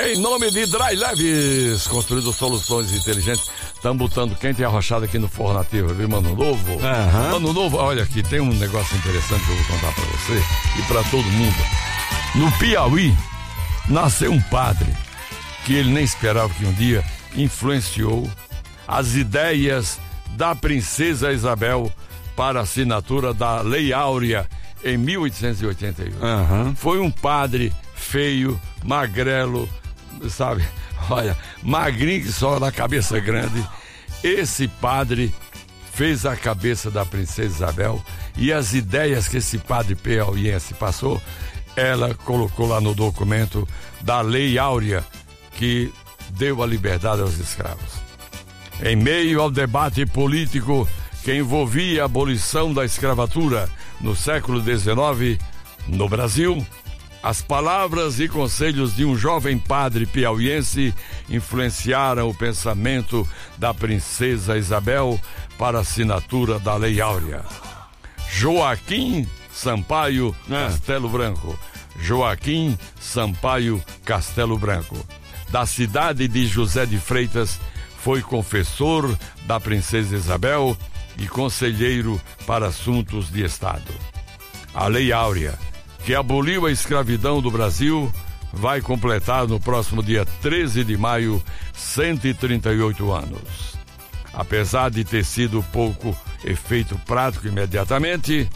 Em nome de Dry Leves, construindo soluções inteligentes. Estamos botando quente e arrochado aqui no Forró Nativo, viu, Mano Novo? Uhum. Mano Novo, olha aqui, tem um negócio interessante que eu vou contar pra você e pra todo mundo. No Piauí, nasceu um padre que ele nem esperava, que um dia influenciou as ideias da princesa Isabel para a assinatura da Lei Áurea em 1881. Uhum. Foi um padre feio, magrelo, sabe? Olha, magrinho que só na cabeça grande. Esse padre fez a cabeça da princesa Isabel e as ideias que esse padre piauiense passou, ela colocou lá no documento da Lei Áurea, que deu a liberdade aos escravos. Em meio ao debate político que envolvia a abolição da escravatura no século XIX, no Brasil, as palavras e conselhos de um jovem padre piauiense influenciaram o pensamento da princesa Isabel para a assinatura da Lei Áurea. Joaquim Sampaio Castelo Branco. Joaquim Sampaio Castelo Branco, da cidade de José de Freitas, foi confessor da princesa Isabel e conselheiro para assuntos de Estado. A Lei Áurea, que aboliu a escravidão do Brasil, vai completar no próximo dia 13 de maio 138 anos. Apesar de ter sido pouco efeito prático imediatamente,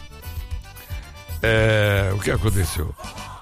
o que aconteceu?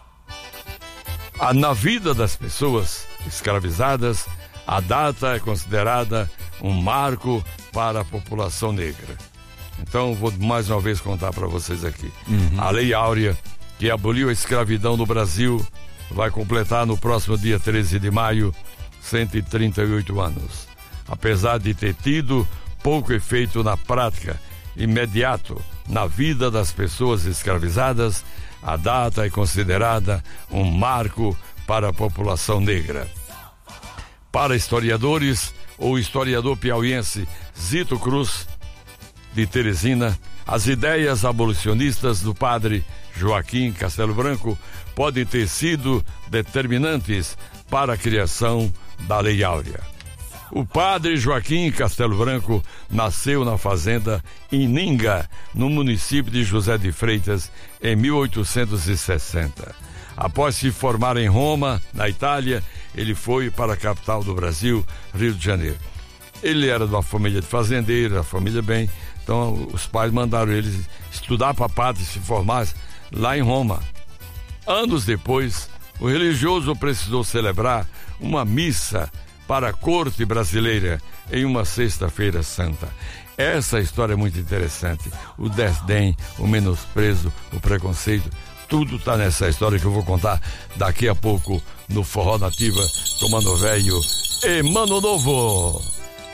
Na vida das pessoas escravizadas, a data é considerada um marco para a população negra. Então, vou mais uma vez contar para vocês aqui. A Lei Áurea, que aboliu a escravidão no Brasil, vai completar no próximo dia 13 de maio 138 anos. Apesar de ter tido pouco efeito na prática, imediato, na vida das pessoas escravizadas, a data é considerada um marco para a população negra. Para historiadores, o historiador piauiense Zito Cruz, de Teresina, as ideias abolicionistas do padre Joaquim Castelo Branco podem ter sido determinantes para a criação da Lei Áurea. O padre Joaquim Castelo Branco nasceu na fazenda Ininga, no município de José de Freitas, em 1860. Após se formar em Roma, na Itália, ele foi para a capital do Brasil, Rio de Janeiro. Ele era de uma família de fazendeiros, uma família bem, então os pais mandaram ele estudar para padre, se formar lá em Roma. Anos depois, o religioso precisou celebrar uma missa para a corte brasileira em uma sexta-feira santa. Essa história é muito interessante. O desdém, o menosprezo, o preconceito, tudo está nessa história que eu vou contar daqui a pouco no Forró Nativa, tomando velho e Mano Novo.